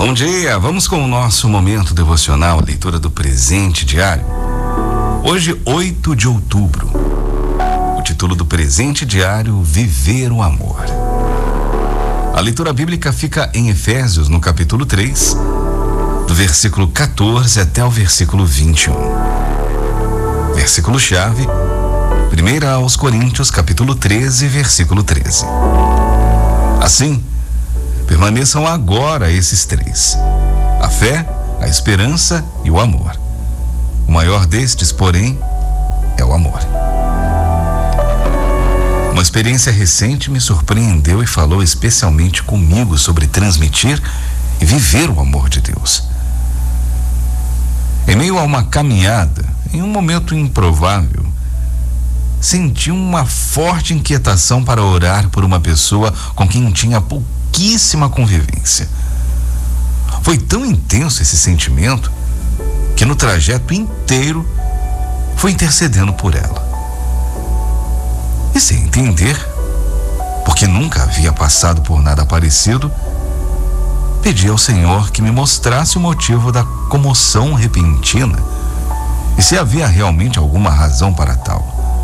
Bom dia, vamos com o nosso momento devocional, a leitura do presente diário. Hoje, 8 de outubro. O título do presente diário, Viver o Amor. A leitura bíblica fica em Efésios, no capítulo 3, do versículo 14 até o versículo 21. Versículo-chave, 1 aos Coríntios, capítulo 13, versículo 13. Assim, permaneçam agora esses três: a fé, a esperança e o amor. O maior destes, porém, é o amor. Uma experiência recente me surpreendeu e falou especialmente comigo sobre transmitir e viver o amor de Deus. Em meio a uma caminhada, em um momento improvável, senti uma forte inquietação para orar por uma pessoa com quem tinha pouquíssima convivência. Foi tão intenso esse sentimento que no trajeto inteiro fui intercedendo por ela. E sem entender, porque nunca havia passado por nada parecido, pedi ao Senhor que me mostrasse o motivo da comoção repentina e se havia realmente alguma razão para tal.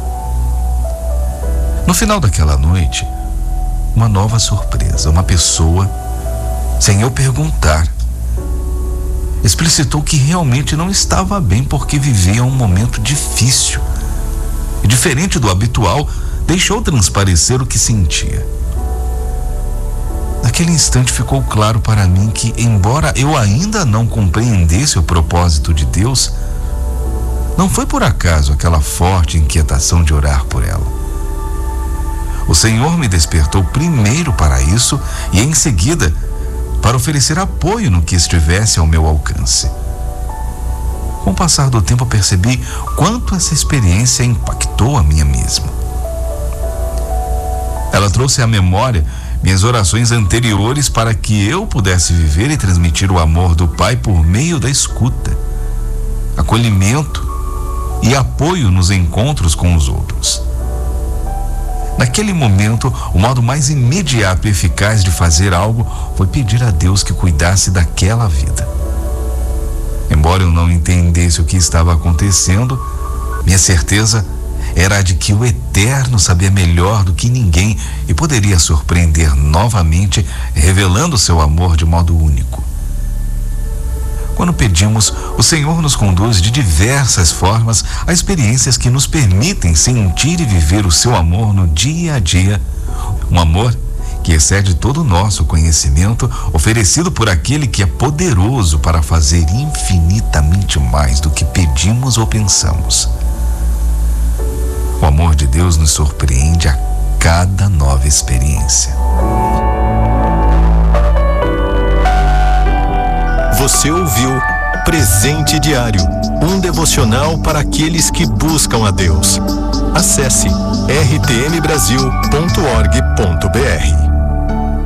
No final daquela noite, uma nova surpresa. Uma pessoa, sem eu perguntar, explicitou que realmente não estava bem porque vivia um momento difícil e, diferente do habitual, deixou transparecer o que sentia. Naquele instante ficou claro para mim que, embora eu ainda não compreendesse o propósito de Deus, não foi por acaso aquela forte inquietação de orar por ela. O Senhor me despertou primeiro para isso e, em seguida, para oferecer apoio no que estivesse ao meu alcance. Com o passar do tempo, percebi quanto essa experiência impactou a minha mesma. Ela trouxe à memória minhas orações anteriores para que eu pudesse viver e transmitir o amor do Pai por meio da escuta, acolhimento e apoio nos encontros com os outros. Naquele momento, o modo mais imediato e eficaz de fazer algo foi pedir a Deus que cuidasse daquela vida. Embora eu não entendesse o que estava acontecendo, minha certeza era a de que o Eterno sabia melhor do que ninguém e poderia surpreender novamente, revelando seu amor de modo único. Quando pedimos, o Senhor nos conduz de diversas formas a experiências que nos permitem sentir e viver o seu amor no dia a dia. Um amor que excede todo o nosso conhecimento, oferecido por aquele que é poderoso para fazer infinitamente mais do que pedimos ou pensamos. O amor de Deus nos surpreende a cada nova experiência. Você ouviu Presente Diário, um devocional para aqueles que buscam a Deus. Acesse rtmbrasil.org.br.